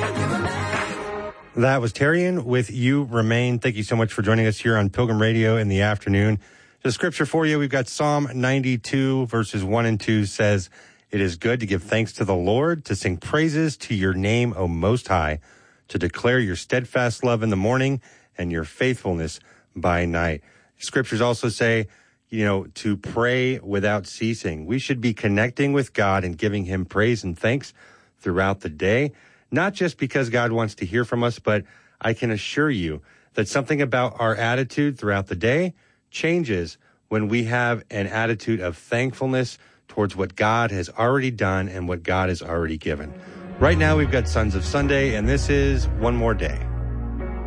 That was Tarian with You Remain. Thank you so much for joining us here on Pilgrim Radio in the afternoon. The scripture for you, we've got Psalm 92, verses 1 and 2 says, "It is good to give thanks to the Lord, to sing praises to your name, O Most High, to declare your steadfast love in the morning and your faithfulness by night." Scriptures also say, to pray without ceasing. We should be connecting with God and giving him praise and thanks throughout the day. Not just because God wants to hear from us, but I can assure you that something about our attitude throughout the day changes when we have an attitude of thankfulness towards what God has already done and what God has already given. Right now, we've got Sons of Sunday, and this is One More Day.